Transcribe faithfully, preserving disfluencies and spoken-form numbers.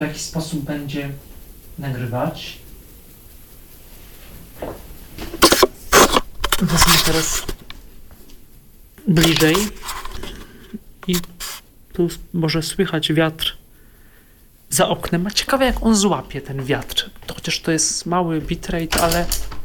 w jaki sposób będzie nagrywać. Wezmę teraz bliżej i tu może słychać wiatr za oknem. A ciekawe, jak on złapie ten wiatr. To chociaż to jest mały bitrate, ale